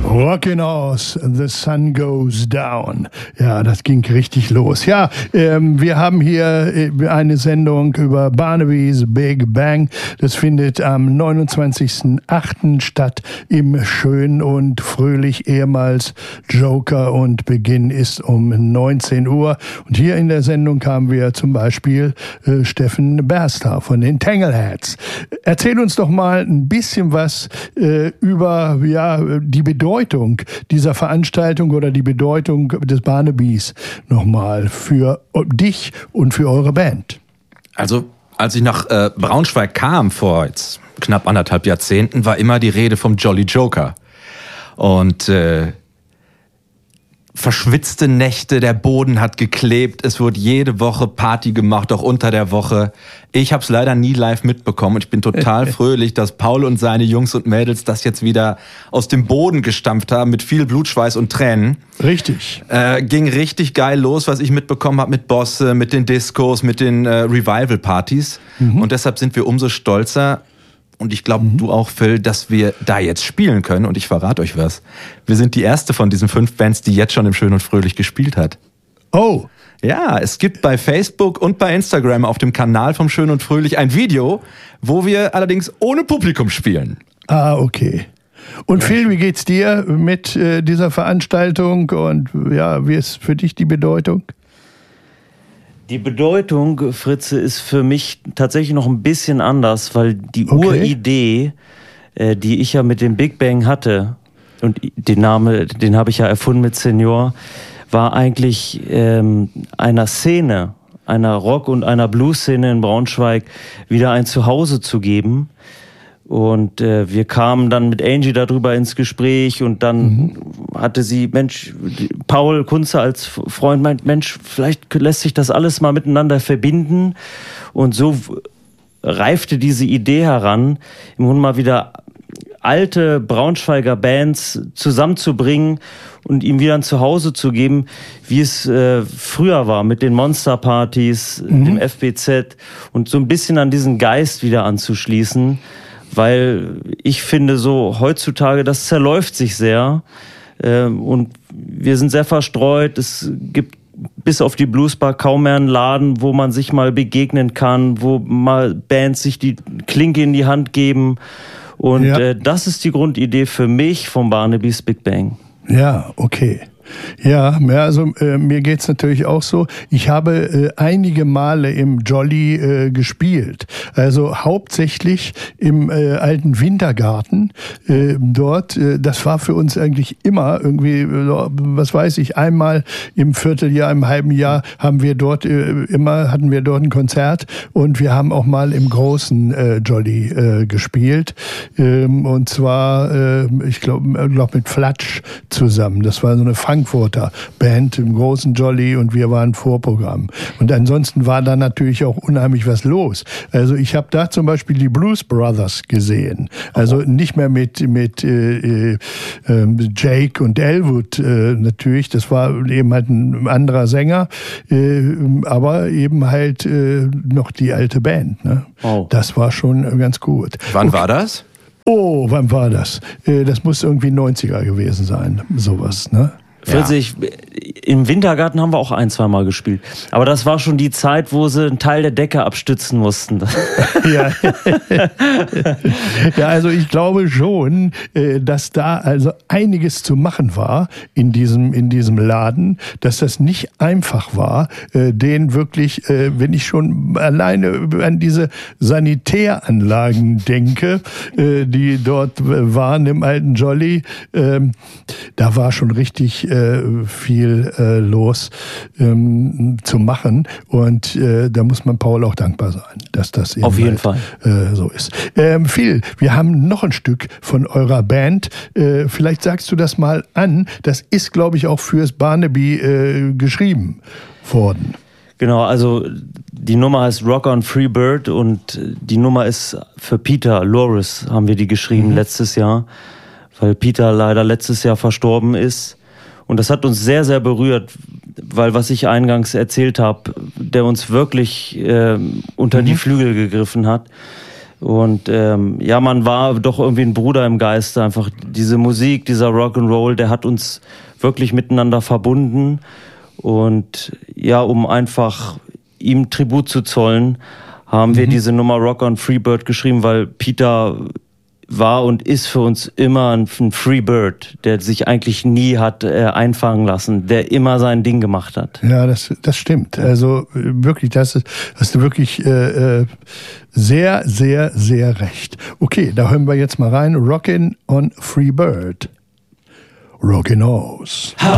Rockin' Horse, The Sun Goes Down. Ja, das ging richtig los. Ja, wir haben hier eine Sendung über Barnaby's Big Bang. Das findet am 29.08. statt im Schön und Fröhlich, ehemals Joker, und Beginn ist um 19 Uhr. Und hier in der Sendung haben wir zum Beispiel Steffen Berster von den Tangleheads. Erzähl uns doch mal ein bisschen was über die Bedeutung dieser Veranstaltung oder die Bedeutung des Barnabys nochmal für dich und für eure Band. Also, als ich nach Braunschweig kam vor jetzt knapp 1,5 Jahrzehnten, war immer die Rede vom Jolly Joker. Und verschwitzte Nächte, der Boden hat geklebt, es wurde jede Woche Party gemacht, auch unter der Woche. Ich habe es leider nie live mitbekommen und ich bin total fröhlich, dass Paul und seine Jungs und Mädels das jetzt wieder aus dem Boden gestampft haben mit viel Blut, Schweiß und Tränen. Richtig. Ging richtig geil los, was ich mitbekommen habe mit Bosse, mit den Discos, mit den Revival-Partys. Und deshalb sind wir umso stolzer. Und ich glaube, du auch, Phil, dass wir da jetzt spielen können. Und ich verrate euch was. Wir sind die erste von diesen 5 Bands, die jetzt schon im Schön und Fröhlich gespielt hat. Oh. Ja, es gibt bei Facebook und bei Instagram auf dem Kanal vom Schön und Fröhlich ein Video, wo wir allerdings ohne Publikum spielen. Ah, okay. Und Phil, wie geht's dir mit dieser Veranstaltung? Und ja, wie ist für dich die Bedeutung? Die Bedeutung, Fritze, ist für mich tatsächlich noch ein bisschen anders, weil die Uridee, die ich ja mit dem Big Bang hatte, und den habe ich ja erfunden mit Senior, war eigentlich einer Szene, einer Rock- und einer Blues-Szene in Braunschweig wieder ein Zuhause zu geben. Und wir kamen dann mit Angie darüber ins Gespräch und dann hatte sie, Paul Kunze als Freund meint, Mensch, vielleicht lässt sich das alles mal miteinander verbinden. Und so reifte diese Idee heran, im Grunde mal wieder alte Braunschweiger Bands zusammenzubringen und ihm wieder ein Zuhause zu geben, wie es früher war mit den Monsterpartys, dem FBZ, und so ein bisschen an diesen Geist wieder anzuschließen. Weil ich finde, so heutzutage, das zerläuft sich sehr und wir sind sehr verstreut. Es gibt bis auf die Bluesbar kaum mehr einen Laden, wo man sich mal begegnen kann, wo mal Bands sich die Klinke in die Hand geben. Und das ist die Grundidee für mich vom Barnaby's Big Bang. Ja, okay. Ja, also mir geht's natürlich auch so. Ich habe einige Male im Jolly gespielt. Also hauptsächlich im alten Wintergarten. Dort, das war für uns eigentlich immer irgendwie, was weiß ich, einmal im Vierteljahr, im halben Jahr hatten wir dort ein Konzert, und wir haben auch mal im großen Jolly gespielt. Und zwar, ich glaube mit Flatsch zusammen. Das war so eine Frankfurter Band im großen Jolly, und wir waren Vorprogramm. Und ansonsten war da natürlich auch unheimlich was los. Also ich habe da zum Beispiel die Blues Brothers gesehen. Also nicht mehr mit Jake und Elwood natürlich. Das war eben halt ein anderer Sänger, aber eben halt noch die alte Band. Ne? Oh. Das war schon ganz gut. Wann war das? Oh, wann war das? Das muss irgendwie 90er gewesen sein, sowas, ne? Im Wintergarten haben wir auch 1-2 Mal gespielt. Aber das war schon die Zeit, wo sie einen Teil der Decke abstützen mussten. Ja. Ja, also ich glaube schon, dass da also einiges zu machen war in diesem Laden, dass das nicht einfach war, den wirklich, wenn ich schon alleine an diese Sanitäranlagen denke, die dort waren im alten Jolly, da war schon richtig viel los zu machen, und da muss man Paul auch dankbar sein, dass das eben auf jeden Fall so ist. Phil, wir haben noch ein Stück von eurer Band. Vielleicht sagst du das mal an. Das ist, glaube ich, auch fürs Barnaby geschrieben worden. Genau, also die Nummer heißt Rock on Free Bird, und die Nummer ist für Peter Loris, haben wir die geschrieben letztes Jahr, weil Peter leider letztes Jahr verstorben ist. Und das hat uns sehr, sehr berührt, weil, was ich eingangs erzählt habe, der uns wirklich unter die Flügel gegriffen hat, Und man war doch irgendwie ein Bruder im Geiste. Einfach diese Musik, dieser Rock'n'Roll, der hat uns wirklich miteinander verbunden. Und ja, um einfach ihm Tribut zu zollen, haben wir diese Nummer Rock on Freebird geschrieben, weil Peter war und ist für uns immer ein Freebird, der sich eigentlich nie hat einfangen lassen, der immer sein Ding gemacht hat. Ja, das stimmt. Also wirklich, hast du wirklich sehr, sehr, sehr recht. Okay, da hören wir jetzt mal rein. Rockin' on Freebird. Rockin' O's.